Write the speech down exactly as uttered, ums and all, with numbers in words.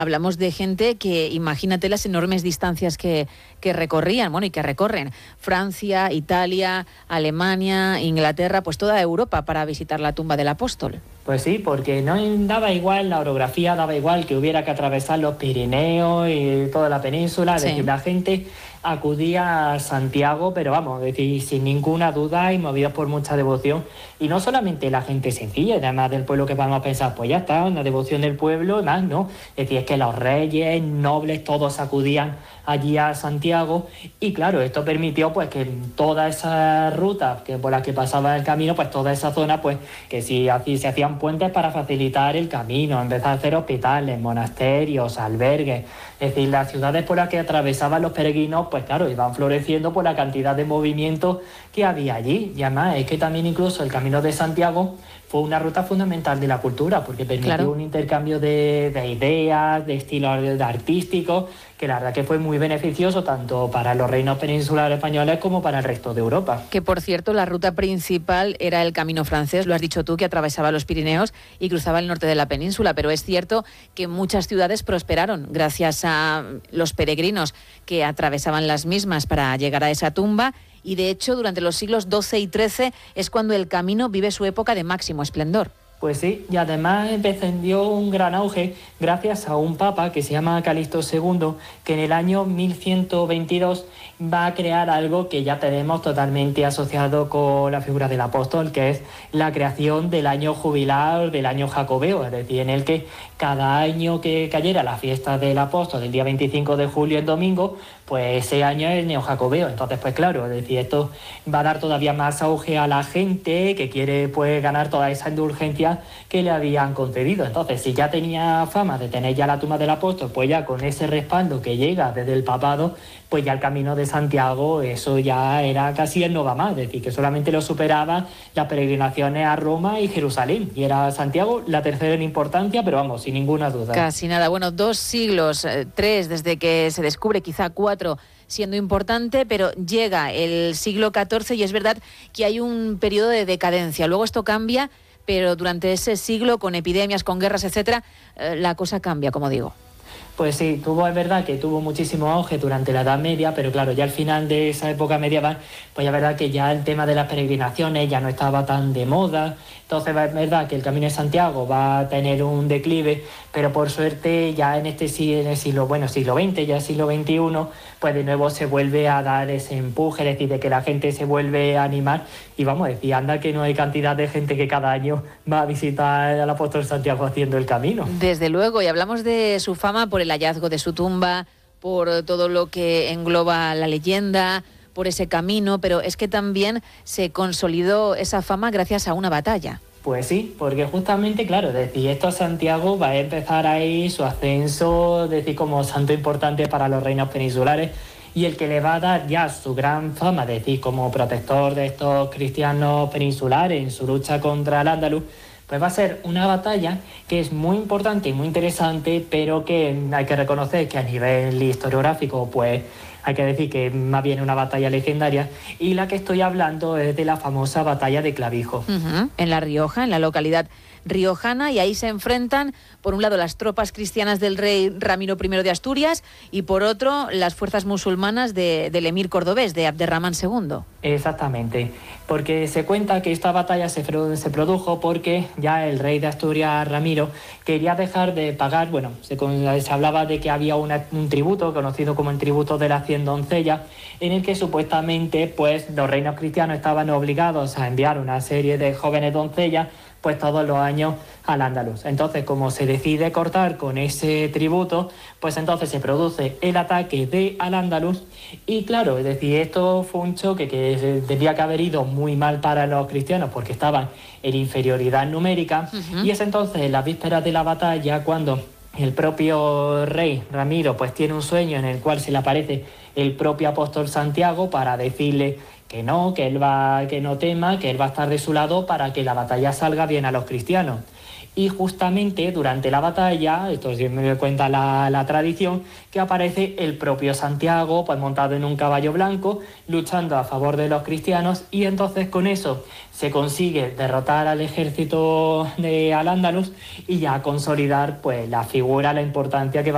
Hablamos de gente que, imagínate las enormes distancias que, que recorrían, bueno, y que recorren Francia, Italia, Alemania, Inglaterra, pues toda Europa para visitar la tumba del apóstol. Pues sí, porque no daba igual, la orografía daba igual que hubiera que atravesar los Pirineos y toda la península, es sí. decir, la gente acudía a Santiago, pero vamos, es decir, sin ninguna duda y movidos por mucha devoción, y no solamente la gente sencilla, además del pueblo que vamos a pensar, pues ya está, una devoción del pueblo, y más, no, es decir, es que los reyes, nobles, todos acudían allí a Santiago, y claro, esto permitió pues que toda esa ruta que por la que pasaba el camino, pues toda esa zona, pues que si así se hacían puentes para facilitar el camino, empezar a hacer hospitales, monasterios, albergues, es decir, las ciudades por las que atravesaban los peregrinos, pues claro, iban floreciendo por la cantidad de movimiento que había allí. Y además es que también incluso el Camino de Santiago fue una ruta fundamental de la cultura, porque permitió claro. un intercambio de, de ideas, de estilos artísticos, que la verdad que fue muy beneficioso tanto para los reinos peninsulares españoles como para el resto de Europa. Que por cierto, la ruta principal era el camino francés, lo has dicho tú, que atravesaba los Pirineos y cruzaba el norte de la península, pero es cierto que muchas ciudades prosperaron gracias a los peregrinos que atravesaban las mismas para llegar a esa tumba. Y de hecho, durante los siglos doce y trece es cuando el camino vive su época de máximo esplendor. Pues sí, y además emprendió un gran auge gracias a un papa que se llama Calixto segundo, que en el año mil ciento veintidós va a crear algo que ya tenemos totalmente asociado con la figura del apóstol, que es la creación del año jubilar, del año jacobeo, es decir, en el que cada año que cayera la fiesta del apóstol, el día veinticinco de julio, el domingo, pues ese año es el neojacobeo. Entonces, pues claro, es decir, esto va a dar todavía más auge a la gente que quiere pues ganar toda esa indulgencia que le habían concedido. Entonces, si ya tenía fama de tener ya la tumba del apóstol, pues ya con ese respaldo que llega desde el papado, pues ya el Camino de Santiago, eso ya era casi el no va más, es decir, que solamente lo superaban las peregrinaciones a Roma y Jerusalén, y era Santiago la tercera en importancia, pero vamos, sin ninguna duda. Casi nada, bueno, dos siglos, eh, tres, desde que se descubre, quizá cuatro, siendo importante, pero llega el siglo catorce y es verdad que hay un periodo de decadencia. Luego esto cambia, pero durante ese siglo, con epidemias, con guerras, etcétera, eh, la cosa cambia, como digo. Pues sí, tuvo, es verdad que tuvo muchísimo auge durante la Edad Media, pero claro, ya al final de esa época medieval, pues ya es verdad que ya el tema de las peregrinaciones ya no estaba tan de moda. Entonces es verdad que el Camino de Santiago va a tener un declive, pero por suerte ya en este en el siglo, bueno, siglo veinte, ya siglo veintiuno, pues de nuevo se vuelve a dar ese empuje, es decir, de que la gente se vuelve a animar. Y vamos a decir, anda que no hay cantidad de gente que cada año va a visitar al apóstol Santiago haciendo el camino. Desde luego, y hablamos de su fama por el hallazgo de su tumba, por todo lo que engloba la leyenda, por ese camino, pero es que también se consolidó esa fama gracias a una batalla. Pues sí, porque justamente, claro, es decir, esto a Santiago va a empezar ahí su ascenso, es decir, como santo importante para los reinos peninsulares, y el que le va a dar ya su gran fama, es decir, como protector de estos cristianos peninsulares en su lucha contra el Andaluz, pues va a ser una batalla que es muy importante y muy interesante, pero que hay que reconocer que a nivel historiográfico, pues hay que decir que más bien una batalla legendaria, y la que estoy hablando es de la famosa batalla de Clavijo. Uh-huh. En La Rioja, en la localidad riojana, y ahí se enfrentan, por un lado, las tropas cristianas del rey Ramiro primero de Asturias y, por otro, las fuerzas musulmanas de, del emir cordobés, de Abderramán segundo. Exactamente, porque se cuenta que esta batalla se, se produjo porque ya el rey de Asturias, Ramiro, quería dejar de pagar, bueno, se, se hablaba de que había una, un tributo, conocido como el tributo de las cien doncellas, en el que supuestamente pues los reinos cristianos estaban obligados a enviar una serie de jóvenes doncellas pues todos los años al Andaluz. Entonces, como se decide cortar con ese tributo, pues entonces se produce el ataque de Al-Ándalus, y claro, es decir, esto fue un choque que tendría que haber ido muy mal para los cristianos porque estaban en inferioridad numérica, uh-huh. y es entonces en las vísperas de la batalla cuando el propio rey Ramiro pues tiene un sueño en el cual se le aparece el propio apóstol Santiago para decirle que no, que él va, que no tema, que él va a estar de su lado para que la batalla salga bien a los cristianos. Y justamente durante la batalla, esto sí me cuenta la, la tradición, que aparece el propio Santiago, pues montado en un caballo blanco, luchando a favor de los cristianos, y entonces con eso se consigue derrotar al ejército de Al-Ándalus y ya consolidar pues la figura, la importancia que va